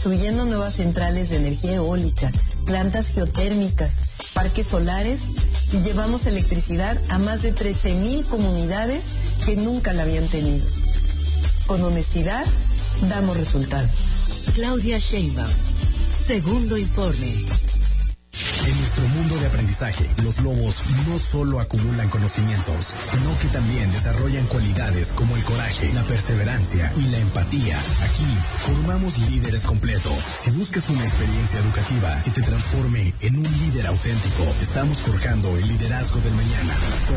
construyendo nuevas centrales de energía eólica, plantas geotérmicas, parques solares y llevamos electricidad a más de 13,000 comunidades que nunca la habían tenido. Con honestidad, damos resultados. Claudia Sheinbaum, segundo informe. En nuestro mundo de aprendizaje, los lobos no solo acumulan conocimientos, sino que también desarrollan cualidades como el coraje, la perseverancia y la empatía. Aquí formamos líderes completos. Si buscas una experiencia educativa que te transforme en un líder auténtico, estamos forjando el liderazgo del mañana.